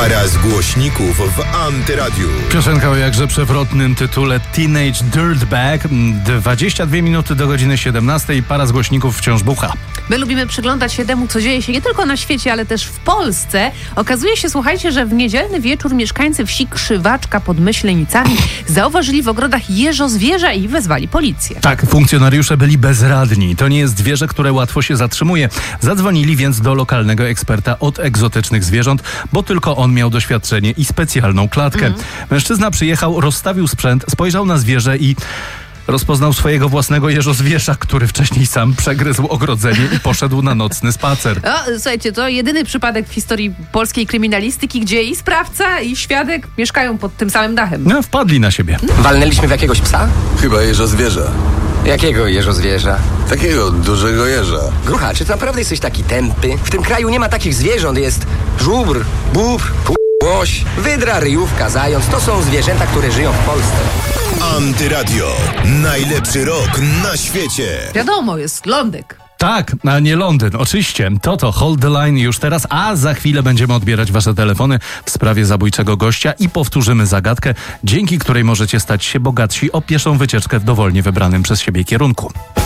Para z głośników w Antyradiu. Piosenka o jakże przewrotnym tytule Teenage Dirtbag. 22 minuty do godziny 17. Para z głośników wciąż bucha. My lubimy przyglądać się temu, co dzieje się nie tylko na świecie, ale też w Polsce. Okazuje się, słuchajcie, że w niedzielny wieczór mieszkańcy wsi Krzywaczka pod Myślenicami zauważyli w ogrodach jeżozwierza i wezwali policję. Tak, funkcjonariusze byli bezradni. To nie jest zwierzę, które łatwo się zatrzymuje. Zadzwonili więc do lokalnego eksperta od egzotycznych zwierząt, bo tylko on miał doświadczenie i specjalną klatkę. Mężczyzna przyjechał, rozstawił sprzęt, spojrzał na zwierzę i rozpoznał swojego własnego jeżozwierza, który wcześniej sam przegryzł ogrodzenie i poszedł na nocny spacer. Słuchajcie, to jedyny przypadek w historii polskiej kryminalistyki, gdzie i sprawca, i świadek mieszkają pod tym samym dachem. No, wpadli na siebie. Walnęliśmy w jakiegoś psa? Chyba jeżozwierza. Jakiego jeżozwierza? Takiego dużego jeża. Grucha, czy ty naprawdę jesteś taki tępy? W tym kraju nie ma takich zwierząt. Jest żubr, bóbr, łoś, wydra, ryjówka, zając. To są zwierzęta, które żyją w Polsce. Antyradio. Najlepszy rok na świecie. Wiadomo, jest lądek. Tak, a nie Londyn, oczywiście. To Hold the Line już teraz, a za chwilę będziemy odbierać wasze telefony w sprawie zabójczego gościa i powtórzymy zagadkę, dzięki której możecie stać się bogatsi o pieszą wycieczkę w dowolnie wybranym przez siebie kierunku.